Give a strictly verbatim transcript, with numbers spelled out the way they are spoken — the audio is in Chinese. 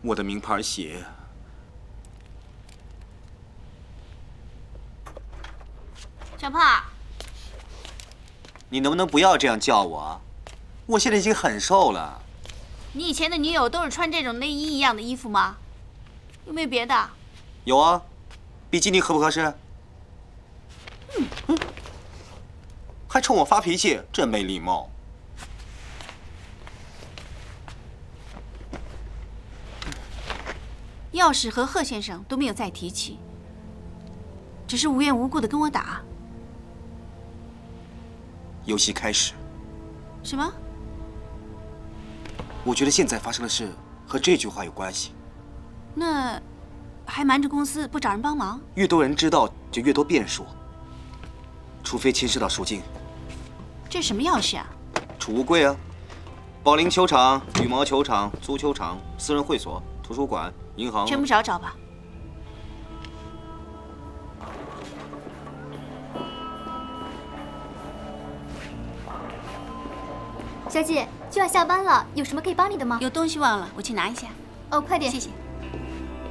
我的名牌鞋。 小胖， 你能不能不要这样叫我？我现在已经很瘦了。 你以前的女友都是穿这种内衣一样的衣服吗？有没有别的？ 有啊，比基尼合不合适？嗯嗯，还冲我发脾气，真没礼貌。 钥匙和贺先生都没有再提起，只是无缘无故的跟我打。 游戏开始。 什么？ 我觉得现在发生的事和这句话有关系。 那还瞒着公司不找人帮忙？ 越多人知道，就越多变数。除非牵涉到赎金。 这是什么钥匙啊？ 储物柜啊，保龄球场、羽毛球场、足球场、私人会所、图书馆。 银行全部找找吧。 小姐，就要下班了，有什么可以帮你的吗？ 有东西忘了，我去拿一下。 哦，快点。 谢谢。